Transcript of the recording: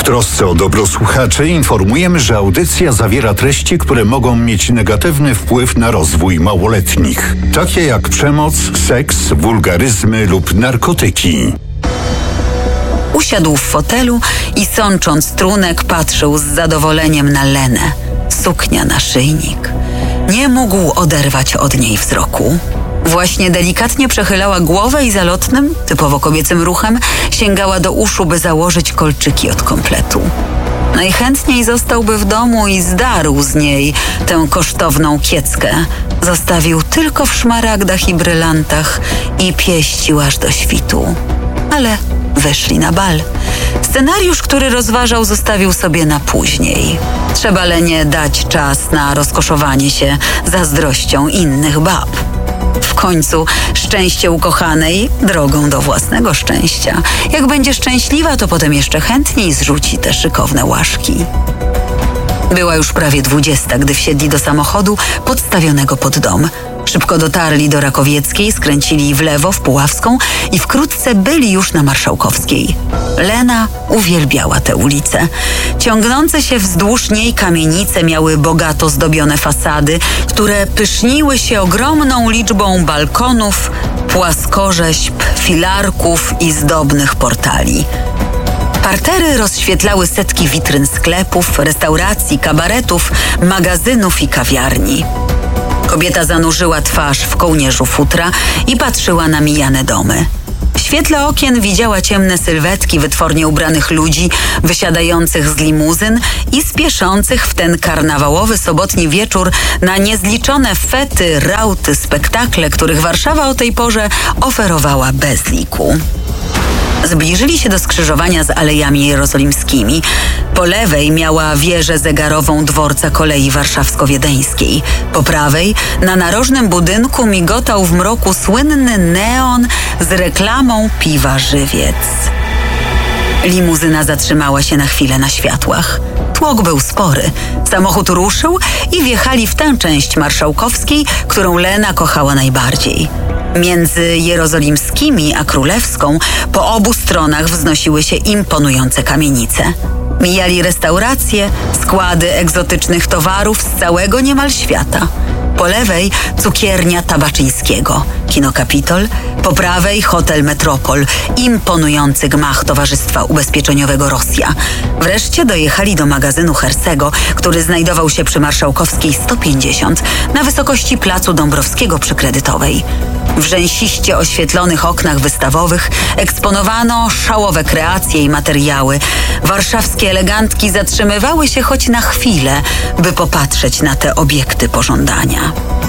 trosce o dobro słuchaczy informujemy, że audycja zawiera treści, które mogą mieć negatywny wpływ na rozwój małoletnich, takie jak przemoc, seks, wulgaryzmy lub narkotyki. Usiadł w fotelu i sącząc trunek patrzył z zadowoleniem na Lenę. Suknia, naszyjnik. Nie mógł oderwać od niej wzroku. Właśnie delikatnie przechylała głowę i zalotnym, typowo kobiecym ruchem sięgała do uszu, by założyć kolczyki od kompletu. Najchętniej zostałby w domu i zdarł z niej tę kosztowną kieckę. Zostawił tylko w szmaragdach i brylantach i pieścił aż do świtu. Ale weszli na bal. Scenariusz, który rozważał, zostawił sobie na później. Trzeba Lenie dać czas na rozkoszowanie się zazdrością innych bab. W końcu szczęście ukochanej drogą do własnego szczęścia. Jak będzie szczęśliwa, to potem jeszcze chętniej zrzuci te szykowne łaszki. Była już prawie 20, gdy wsiedli do samochodu podstawionego pod dom. Szybko dotarli do Rakowieckiej, skręcili w lewo w Puławską i wkrótce byli już na Marszałkowskiej. Lena uwielbiała tę ulicę. Ciągnące się wzdłuż niej kamienice miały bogato zdobione fasady, które pyszniły się ogromną liczbą balkonów, płaskorzeźb, filarków i zdobnych portali. Partery rozświetlały setki witryn sklepów, restauracji, kabaretów, magazynów i kawiarni. Kobieta zanurzyła twarz w kołnierzu futra i patrzyła na mijane domy. W świetle okien widziała ciemne sylwetki wytwornie ubranych ludzi wysiadających z limuzyn i spieszących w ten karnawałowy sobotni wieczór na niezliczone fety, rauty, spektakle, których Warszawa o tej porze oferowała bez liku. Zbliżyli się do skrzyżowania z Alejami Jerozolimskimi. Po lewej miała wieżę zegarową dworca kolei warszawsko-wiedeńskiej. Po prawej na narożnym budynku migotał w mroku słynny neon z reklamą piwa Żywiec. Limuzyna zatrzymała się na chwilę na światłach. Tłok był spory. Samochód ruszył i wjechali w tę część Marszałkowskiej, którą Lena kochała najbardziej. Między Jerozolimskimi a Królewską po obu stronach wznosiły się imponujące kamienice. Mijali restauracje, składy egzotycznych towarów z całego niemal świata. Po lewej cukiernia Tabaczyńskiego, kino Kapitol, po prawej hotel Metropol, imponujący gmach Towarzystwa Ubezpieczeniowego Rosja. Wreszcie dojechali do magazynu Hersego, który znajdował się przy Marszałkowskiej 150 na wysokości placu Dąbrowskiego przy Kredytowej. W rzęsiście oświetlonych oknach wystawowych eksponowano szałowe kreacje i materiały. Warszawskie elegantki zatrzymywały się choć na chwilę, by popatrzeć na te obiekty pożądania.